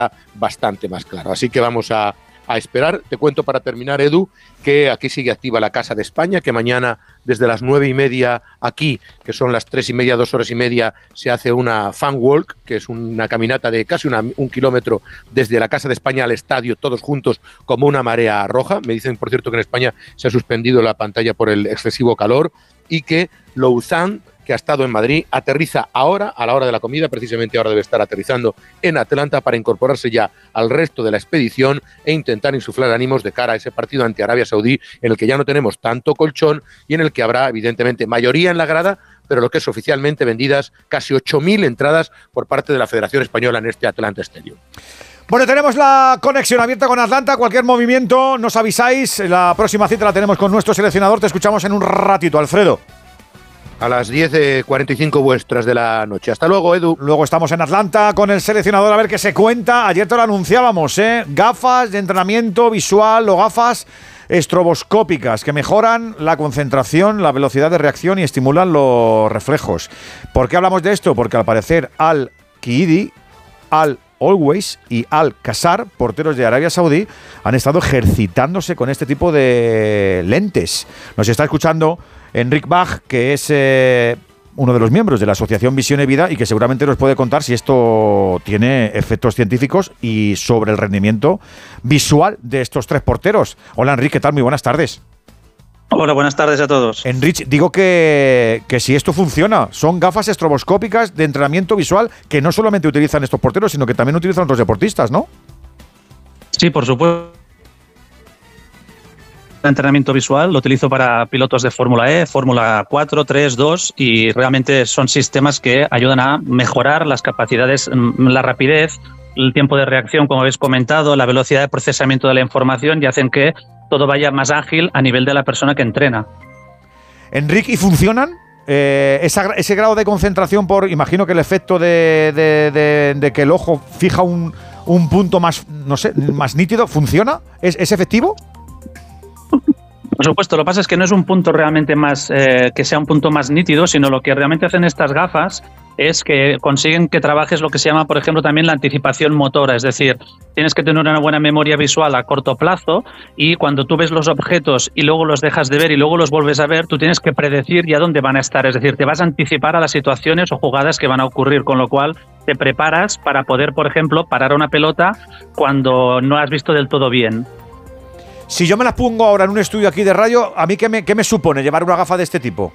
bastante más claro. Así que vamos a esperar. Te cuento para terminar, Edu, que aquí sigue activa la Casa de España, que mañana desde las 9:30 aquí, que son las 3:30, 2 horas y media, se hace una fan walk, que es una caminata de casi un kilómetro desde la Casa de España al estadio, todos juntos como una marea roja. Me dicen, por cierto, que en España se ha suspendido la pantalla por el excesivo calor y que Louzán, que ha estado en Madrid, aterriza ahora, a la hora de la comida, precisamente ahora debe estar aterrizando en Atlanta para incorporarse ya al resto de la expedición e intentar insuflar ánimos de cara a ese partido ante Arabia Saudí, en el que ya no tenemos tanto colchón y en el que habrá, evidentemente, mayoría en la grada, pero lo que es oficialmente vendidas casi 8.000 entradas por parte de la Federación Española en este Atlanta Stadium. Bueno, tenemos la conexión abierta con Atlanta. Cualquier movimiento nos avisáis. La próxima cita la tenemos con nuestro seleccionador. Te escuchamos en un ratito, Alfredo. A las 10:45 vuestras de la noche. Hasta luego, Edu. Luego estamos en Atlanta con el seleccionador a ver qué se cuenta. Ayer te lo anunciábamos, gafas de entrenamiento visual o gafas estroboscópicas que mejoran la concentración, la velocidad de reacción y estimulan los reflejos. ¿Por qué hablamos de esto? Porque al parecer Al-Kiyidi, Al-Always y Al-Qasar, porteros de Arabia Saudí, han estado ejercitándose con este tipo de lentes. Nos está escuchando Enric Bach, que es uno de los miembros de la Asociación Visión y Vida y que seguramente nos puede contar si esto tiene efectos científicos y sobre el rendimiento visual de estos tres porteros. Hola, Enric, ¿qué tal? Muy buenas tardes. Hola, buenas tardes a todos. Enric, digo que si esto funciona, son gafas estroboscópicas de entrenamiento visual que no solamente utilizan estos porteros, sino que también utilizan otros deportistas, ¿no? Sí, por supuesto. El entrenamiento visual lo utilizo para pilotos de Fórmula E, Fórmula 4, 3, 2 y realmente son sistemas que ayudan a mejorar las capacidades, la rapidez, el tiempo de reacción, como habéis comentado, la velocidad de procesamiento de la información y hacen que todo vaya más ágil a nivel de la persona que entrena. Enric, ¿y funcionan? Ese grado de concentración imagino que el efecto de que el ojo fija un punto más, no sé, más nítido, ¿funciona? ¿Es efectivo? Por supuesto, lo que pasa es que no es un punto realmente más que sea un punto más nítido, sino lo que realmente hacen estas gafas es que consiguen que trabajes lo que se llama, por ejemplo, también la anticipación motora, es decir, tienes que tener una buena memoria visual a corto plazo y cuando tú ves los objetos y luego los dejas de ver y luego los vuelves a ver, tú tienes que predecir ya dónde van a estar, es decir, te vas a anticipar a las situaciones o jugadas que van a ocurrir, con lo cual te preparas para poder, por ejemplo, parar una pelota cuando no has visto del todo bien. Si yo me las pongo ahora en un estudio aquí de radio, ¿a mí qué me supone llevar una gafa de este tipo?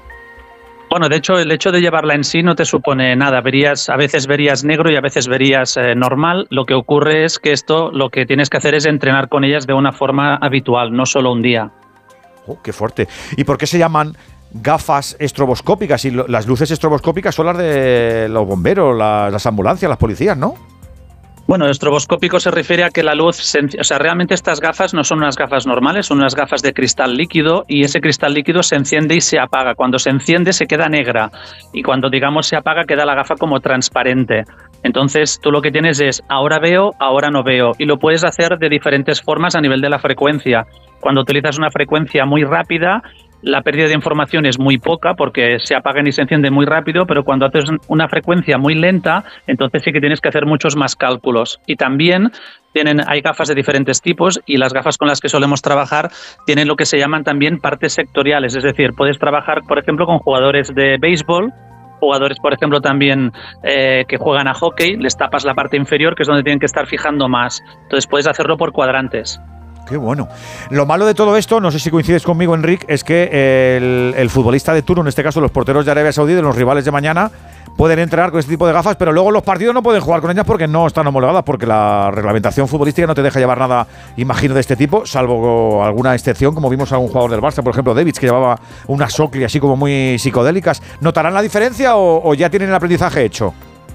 Bueno, de hecho, el hecho de llevarla en sí no te supone nada. A veces verías negro y a veces verías normal. Lo que ocurre es que esto lo que tienes que hacer es entrenar con ellas de una forma habitual, no solo un día. ¡Oh, qué fuerte! ¿Y por qué se llaman gafas estroboscópicas? Y las luces estroboscópicas son las de los bomberos, las ambulancias, las policías, ¿no? Bueno, estroboscópico se refiere a que la luz, realmente estas gafas no son unas gafas normales, son unas gafas de cristal líquido y ese cristal líquido se enciende y se apaga. Cuando se enciende se queda negra y cuando, digamos, se apaga queda la gafa como transparente. Entonces tú lo que tienes es ahora veo, ahora no veo y lo puedes hacer de diferentes formas a nivel de la frecuencia. Cuando utilizas una frecuencia muy rápida, la pérdida de información es muy poca porque se apagan y se encienden muy rápido, pero cuando haces una frecuencia muy lenta, entonces sí que tienes que hacer muchos más cálculos. Y también hay gafas de diferentes tipos y las gafas con las que solemos trabajar tienen lo que se llaman también partes sectoriales, es decir, puedes trabajar, por ejemplo, con jugadores de béisbol, jugadores, por ejemplo, también que juegan a hockey, les tapas la parte inferior, que es donde tienen que estar fijando más. Entonces puedes hacerlo por cuadrantes. Qué bueno. Lo malo de todo esto, no sé si coincides conmigo, Enric, es que el futbolista de turno, en este caso los porteros de Arabia Saudí, de los rivales de mañana, pueden entrenar con este tipo de gafas, pero luego los partidos no pueden jugar con ellas porque no están homologadas, porque la reglamentación futbolística no te deja llevar nada, imagino, de este tipo, salvo alguna excepción, como vimos a un jugador del Barça, por ejemplo, Davids, que llevaba unas Oakley así como muy psicodélicas. ¿Notarán la diferencia o ya tienen el aprendizaje hecho?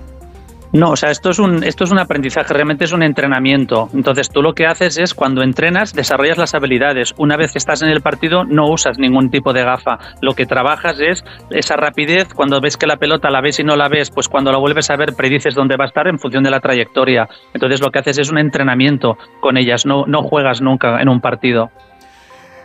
No, o sea, esto es un aprendizaje, realmente es un entrenamiento. Entonces tú lo que haces es, cuando entrenas, desarrollas las habilidades. Una vez que estás en el partido, no usas ningún tipo de gafa. Lo que trabajas es esa rapidez. Cuando ves que la pelota la ves y no la ves, pues cuando la vuelves a ver, predices dónde va a estar en función de la trayectoria. Entonces lo que haces es un entrenamiento con ellas, no juegas nunca en un partido.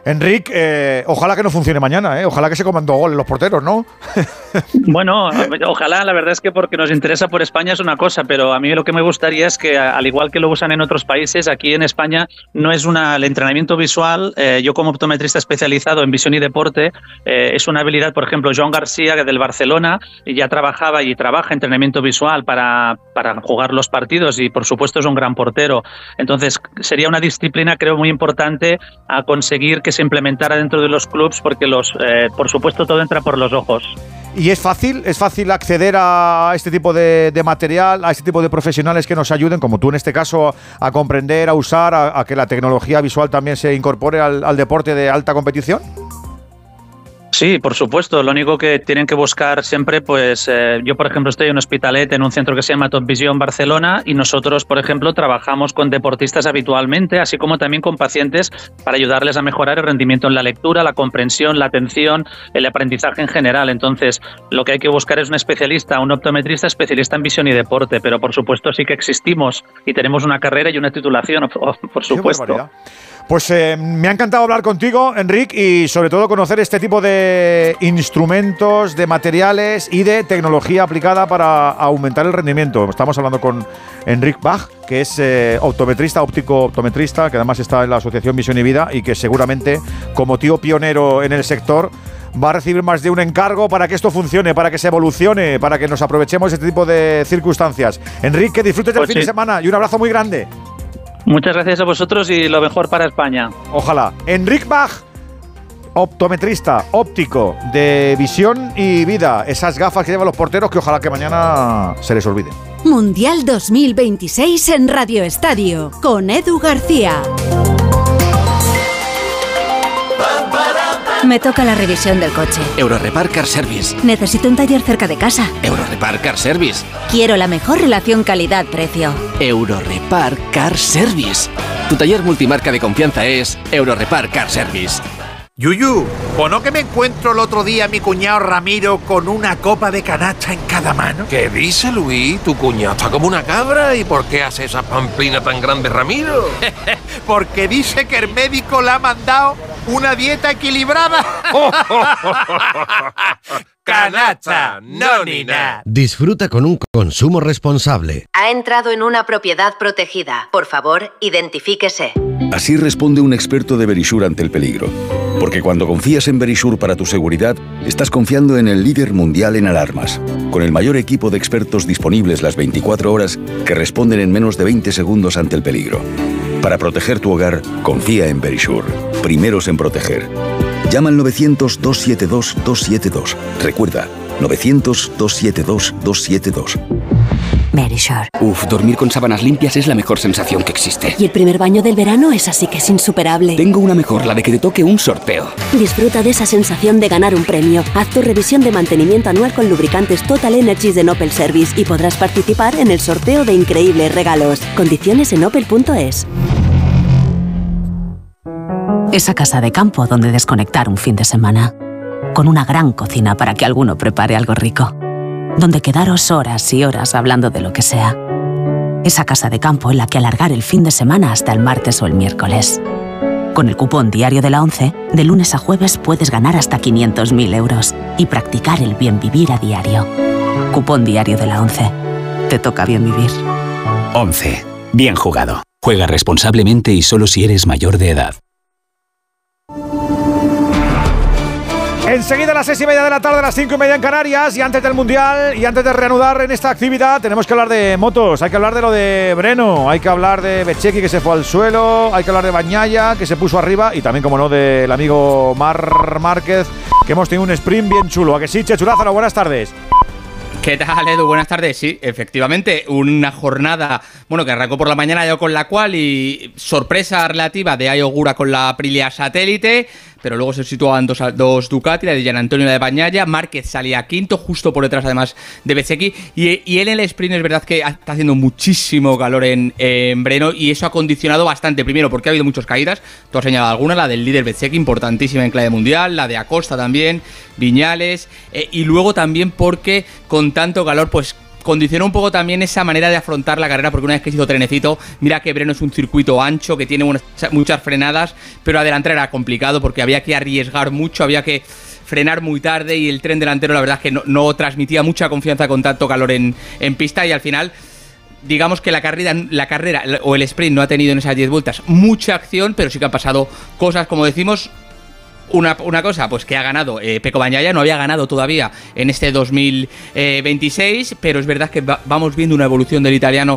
Enric, ojalá que no funcione mañana, ojalá que se coman 2 goles los porteros, ¿no? Bueno, ojalá, la verdad es que porque nos interesa por España es una cosa, pero a mí lo que me gustaría es que, al igual que lo usan en otros países, aquí en España no es el entrenamiento visual. Yo como optometrista especializado en visión y deporte, es una habilidad, por ejemplo, Joan García del Barcelona ya trabajaba y trabaja entrenamiento visual para jugar los partidos y por supuesto es un gran portero. Entonces sería una disciplina, creo, muy importante a conseguir que se implementara dentro de los clubs, porque por supuesto todo entra por los ojos. ¿Y es fácil acceder a este tipo de material, a este tipo de profesionales que nos ayuden, como tú en este caso, a comprender, a usar, a que la tecnología visual también se incorpore al deporte de alta competición? Sí, por supuesto. Lo único que tienen que buscar siempre, pues yo, por ejemplo, estoy en Hospitalet, en un centro que se llama Top Vision Barcelona, y nosotros, por ejemplo, trabajamos con deportistas habitualmente, así como también con pacientes para ayudarles a mejorar el rendimiento en la lectura, la comprensión, la atención, el aprendizaje en general. Entonces, lo que hay que buscar es un especialista, un optometrista especialista en visión y deporte, pero por supuesto sí que existimos y tenemos una carrera y una titulación, por supuesto. Pues me ha encantado hablar contigo, Enric, y sobre todo conocer este tipo de instrumentos, de materiales y de tecnología aplicada para aumentar el rendimiento. Estamos hablando con Enric Bach, que es óptico optometrista, que además está en la Asociación Visión y Vida y que seguramente, como tío pionero en el sector, va a recibir más de un encargo para que esto funcione, para que se evolucione, para que nos aprovechemos de este tipo de circunstancias. Enric, que disfrutes del fin de semana y un abrazo muy grande. Muchas gracias a vosotros y lo mejor para España. Ojalá. Enric Bach, optometrista, óptico, de visión y vida. Esas gafas que llevan los porteros que ojalá que mañana se les olvide. Mundial 2026 en Radio Estadio, con Edu García. Me toca la revisión del coche. Eurorepar Car Service. Necesito un taller cerca de casa. Eurorepar Car Service. Quiero la mejor relación calidad-precio. Eurorepar Car Service. Tu taller multimarca de confianza es Eurorepar Car Service. Yuyu, ¿o no que me encuentro el otro día a mi cuñado Ramiro con una copa de canacha en cada mano? ¿Qué dice, Luis? Tu cuñado está como una cabra. ¿Y por qué hace esa pamplina tan grande, Ramiro? Porque dice que el médico le ha mandado una dieta equilibrada. Canacha, no ni nada. Disfruta con un consumo responsable. Ha entrado en una propiedad protegida. Por favor, identifíquese. Así responde un experto de Verisure ante el peligro. Porque cuando confías en Verisure para tu seguridad, estás confiando en el líder mundial en alarmas, con el mayor equipo de expertos disponibles las 24 horas que responden en menos de 20 segundos ante el peligro. Para proteger tu hogar, confía en Verisure. Primeros en proteger. Llama al 900-272-272. Recuerda, 900-272-272. Verisure. Dormir con sábanas limpias es la mejor sensación que existe. Y el primer baño del verano es así que es insuperable. Tengo una mejor, la de que te toque un sorteo. Disfruta de esa sensación de ganar un premio. Haz tu revisión de mantenimiento anual con lubricantes Total Energies de Opel Service y podrás participar en el sorteo de increíbles regalos. Condiciones en opel.es. Esa casa de campo donde desconectar un fin de semana. Con una gran cocina para que alguno prepare algo rico. Donde quedaros horas y horas hablando de lo que sea. Esa casa de campo en la que alargar el fin de semana hasta el martes o el miércoles. Con el cupón diario de la ONCE, de lunes a jueves puedes ganar hasta 500.000 euros y practicar el bien vivir a diario. Cupón diario de la ONCE. Te toca bien vivir. ONCE. Bien jugado. Juega responsablemente y solo si eres mayor de edad. Enseguida a las 6:30 de la tarde, a las 5:30 en Canarias, y antes del Mundial y antes de reanudar en esta actividad, tenemos que hablar de motos, hay que hablar de lo de Breno, hay que hablar de Bezzecchi, que se fue al suelo, hay que hablar de Bagnaia, que se puso arriba, y también, como no, del amigo Marc Márquez, que hemos tenido un sprint bien chulo. ¿A que sí, Chechu Lázaro? Buenas tardes. ¿Qué tal, Edu? Buenas tardes. Sí, efectivamente, una jornada, que arrancó por la mañana yo con la cual y sorpresa relativa de Ai Ogura con la Aprilia Satélite, pero luego se situaban dos Ducati, la de Gianantonio y la de Bagnaia. Márquez salía quinto, justo por detrás además de Bezzecchi, y él en el sprint es verdad que está haciendo muchísimo calor en Breno, y eso ha condicionado bastante, primero porque ha habido muchas caídas, tú has señalado alguna, la del líder Bezzecchi, importantísima en clave mundial, la de Acosta también, Viñales, y luego también porque con tanto calor pues condicionó un poco también esa manera de afrontar la carrera, porque una vez que se hizo trenecito, mira que Breno es un circuito ancho, que tiene muchas frenadas, pero adelantar era complicado porque había que arriesgar mucho, había que frenar muy tarde y el tren delantero la verdad es que no transmitía mucha confianza con tanto calor en pista, y al final digamos que la carrera o el sprint no ha tenido en esas 10 vueltas mucha acción, pero sí que han pasado cosas, como decimos. Una cosa, pues que ha ganado Pecco Bagnaia, no había ganado todavía en este 2026, pero es verdad que vamos viendo una evolución del italiano